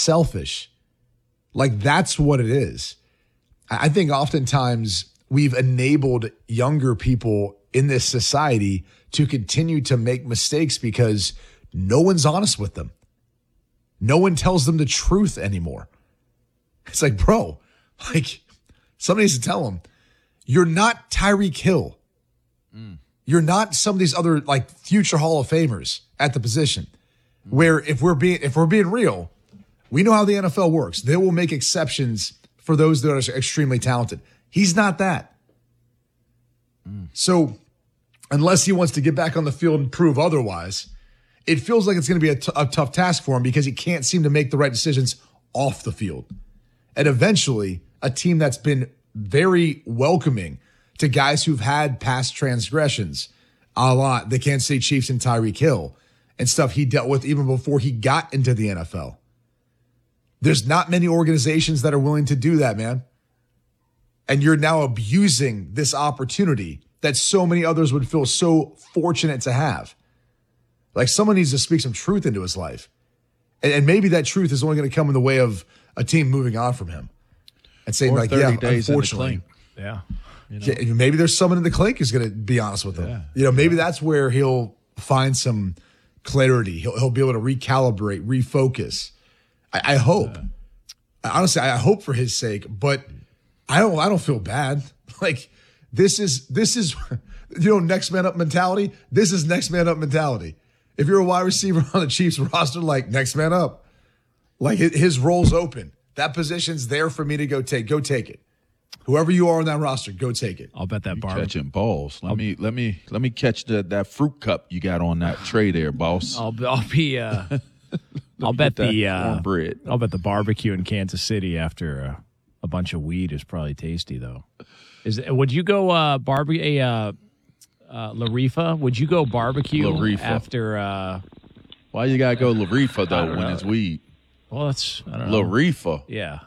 selfish. Like, that's what it is. I think oftentimes we've enabled younger people in this society to continue to make mistakes because no one's honest with them. No one tells them the truth anymore. It's like, bro, like, somebody needs to tell them, you're not Tyreek Hill. You're not some of these other like future Hall of Famers at the position. Where if we're being real, we know how the NFL works. They will make exceptions for those that are extremely talented. He's not that. So unless he wants to get back on the field and prove otherwise, it feels like it's going to be a tough task for him because he can't seem to make the right decisions off the field. And eventually, a team that's been very welcoming to guys who've had past transgressions, a la the Kansas City Chiefs and Tyreek Hill, and stuff he dealt with even before he got into the NFL. There's not many organizations that are willing to do that, man. And you're now abusing this opportunity that so many others would feel so fortunate to have. Like, someone needs to speak some truth into his life. And maybe that truth is only going to come in the way of a team moving on from him and saying, like, yeah, unfortunately. Yeah. Yeah, maybe there's someone in the clink who's going to be honest with him. Maybe that's where he'll find some clarity. He'll be able to recalibrate, refocus. I hope. Honestly, I hope for his sake, but I don't feel bad. Like, this is next man up mentality. This is next man up mentality. If you're a wide receiver on the Chiefs roster, like, next man up. Like, his role's open. That position's there for me to go take. Go take it. Whoever you are on that roster, go take it. I'll bet that bar catching balls. Let me catch that fruit cup you got on that tray there, boss. I'll bet the barbecue in Kansas City after a bunch of weed is probably tasty though. Would you go Larifa? Would you go barbecue Larifa. after? Why you gotta go Larifa though when it's weed? Well, that's I don't know. Larifa. Yeah.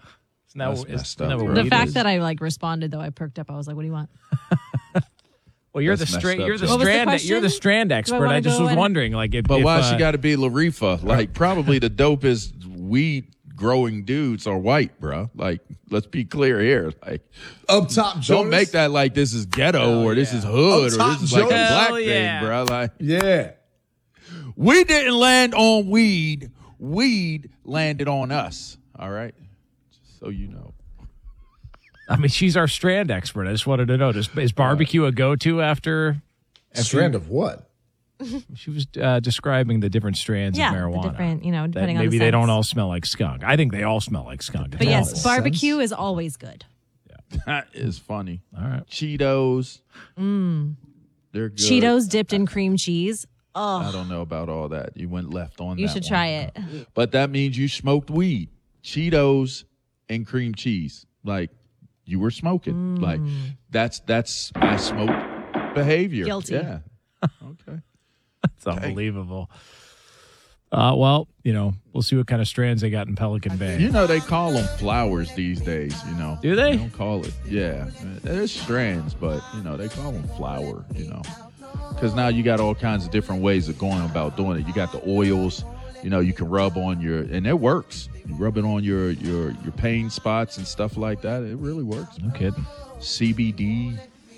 The fact that I responded though, I perked up. I was like, "What do you want?" Well, you're the strand expert. I just was wondering, like, but why she got to be Larifa? Like, probably the dopest weed growing dudes are white, bro. Like, let's be clear here. Like, up top, Jonas. Don't make that like this is ghetto or this is hood or this is like a black thing, bro. Like, yeah, we didn't land on weed. Weed landed on us. All right. So you know. I mean, she's our strand expert. I just wanted to know, is barbecue a go-to after strand of what? She was describing the different strands of marijuana. The different, depending on maybe the they don't scents. all smell like skunk. I think they all smell like skunk. But yes, barbecue is always good. Yeah. That is funny. All right. Cheetos. They're good. Cheetos dipped in cream cheese. Oh, I don't know about all that. You went left on that. You should try it. But that means you smoked weed. Cheetos and cream cheese. Like, you were smoking. Like, that's I smoke behavior. Guilty. Yeah. Okay. That's unbelievable. Well, we'll see what kind of strands they got in Pelican Bay. They call them flowers these days, Do they? They don't call it. Yeah. There's strands, but, they call them flower, Because now you got all kinds of different ways of going about doing it. You got the oils, you can rub on and it works. You rub it on your pain spots and stuff like that. It really works. No kidding. CBD,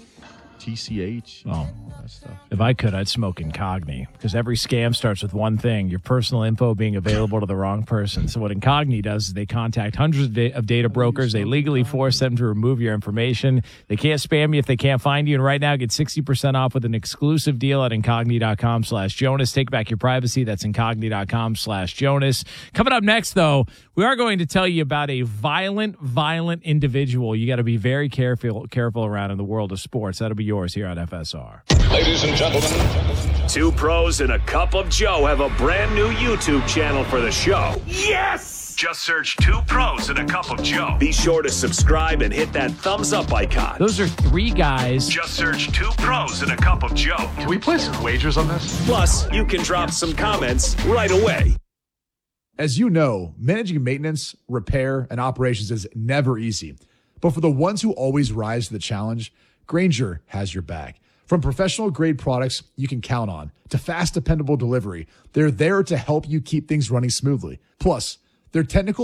TCH, all that stuff. If I could, I'd smoke Incogni, because every scam starts with one thing: your personal info being available to the wrong person. So what Incogni does is they contact hundreds of data brokers. They legally force them to remove your information. They can't spam you if they can't find you. And right now, get 60% off with an exclusive deal at Incogni.com/Jonas. Take back your privacy. That's Incogni.com/Jonas. Coming up next, though, we are going to tell you about a violent individual you got to be very careful around in the world of sports. That'll be yours here on FSR. Ladies and gentlemen, Two Pros and a Cup of Joe have a brand new YouTube channel for the show. Yes! Just search Two Pros and a Cup of Joe. Be sure to subscribe and hit that thumbs up icon. Those are three guys. Just search Two Pros and a Cup of Joe. can we place some wagers on this? Plus, you can drop some comments right away. As you know, managing maintenance, repair, and operations is never easy. But for the ones who always rise to the challenge, Grainger has your back. From professional-grade products you can count on to fast, dependable delivery, they're there to help you keep things running smoothly. Plus, their technical